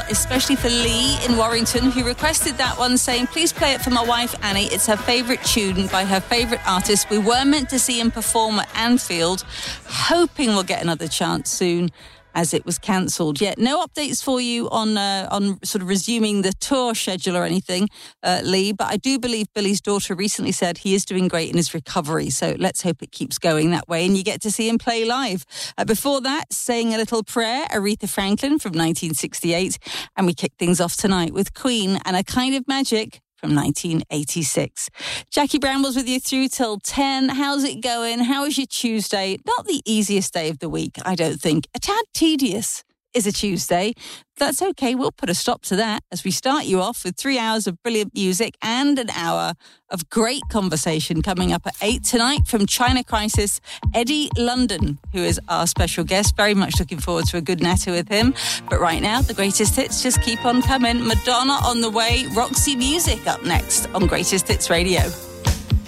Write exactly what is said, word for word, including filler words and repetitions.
especially for Lee in Warrington, who requested that one, saying, please play it for my wife, Annie. It's her favourite tune by her favourite artist. We were meant to see him perform at Anfield, hoping we'll get another chance soon, as it was cancelled. Yet no updates for you on uh, on sort of resuming the tour schedule or anything, uh, Lee, but I do believe Billy's daughter recently said he is doing great in his recovery, so let's hope it keeps going that way and you get to see him play live. Uh, before that, Saying a Little Prayer, Aretha Franklin from nineteen sixty-eight, and we kick things off tonight with Queen and A Kind of Magic from nineteen eighty-six. Jackie Brambles with you through till ten. How's it going? How is your Tuesday? Not the easiest day of the week, I don't think. A tad tedious is a Tuesday. That's okay. We'll put a stop to that as we start you off with three hours of brilliant music and an hour of great conversation coming up at eight tonight from China Crisis, Eddie London, who is our special guest. Very much looking forward to a good natter with him. But right now, the greatest hits just keep on coming. Madonna on the way. Roxy Music up next on Greatest Hits Radio.